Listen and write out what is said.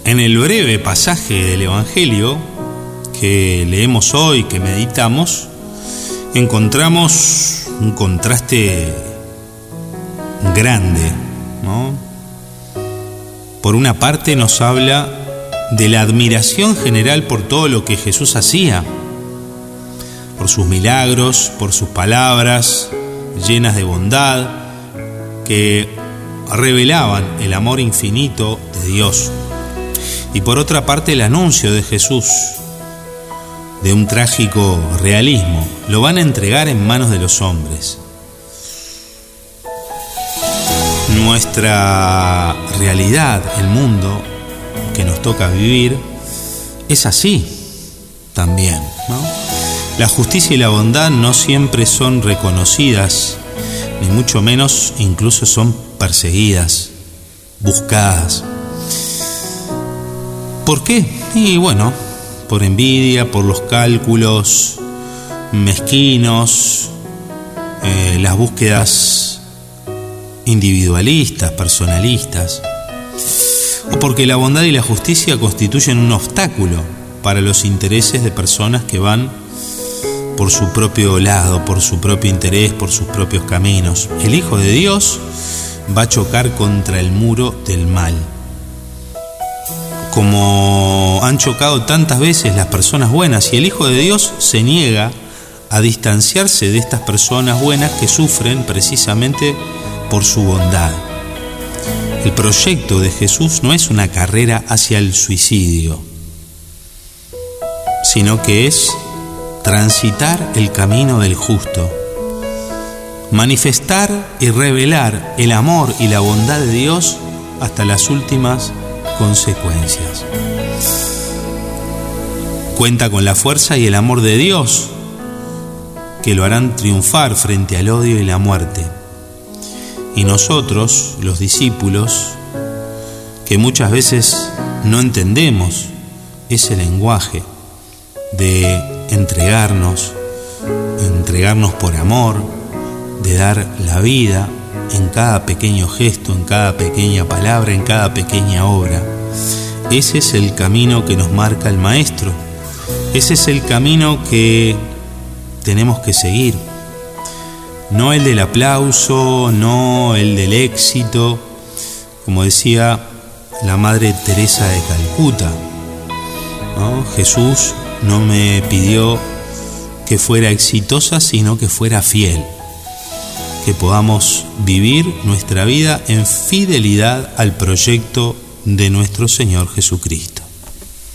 En el breve pasaje del Evangelio que leemos hoy, que meditamos, encontramos un contraste grande, ¿no? Por una parte nos habla de la admiración general por todo lo que Jesús hacía, por sus milagros, por sus palabras llenas de bondad que revelaban el amor infinito de Dios. Y por otra parte el anuncio de Jesús de un trágico realismo: lo van a entregar en manos de los hombres. Nuestra realidad, el mundo que nos toca vivir, es así también, ¿no? La justicia y la bondad no siempre son reconocidas, ni mucho menos incluso son perseguidas, buscadas. ¿Por qué? Y bueno, por envidia, por los cálculos mezquinos, las búsquedas individualistas, personalistas, o porque la bondad y la justicia constituyen un obstáculo para los intereses de personas que van por su propio lado, por su propio interés, por sus propios caminos. El Hijo de Dios va a chocar contra el muro del mal, como han chocado tantas veces las personas buenas, y el Hijo de Dios se niega a distanciarse de estas personas buenas que sufren precisamente por su bondad. El proyecto de Jesús no es una carrera hacia el suicidio, sino que es transitar el camino del justo, manifestar y revelar el amor y la bondad de Dios hasta las últimas consecuencias. Cuenta con la fuerza y el amor de Dios, que lo harán triunfar frente al odio y la muerte. Y nosotros, los discípulos, que muchas veces no entendemos ese lenguaje de entregarnos por amor, de dar la vida en cada pequeño gesto, en cada pequeña palabra, en cada pequeña obra. Ese es el camino que nos marca el Maestro. Ese es el camino que tenemos que seguir. No el del aplauso, no el del éxito, como decía la Madre Teresa de Calcuta, ¿no? Jesús no me pidió que fuera exitosa, sino que fuera fiel. Que podamos vivir nuestra vida en fidelidad al proyecto de nuestro Señor Jesucristo.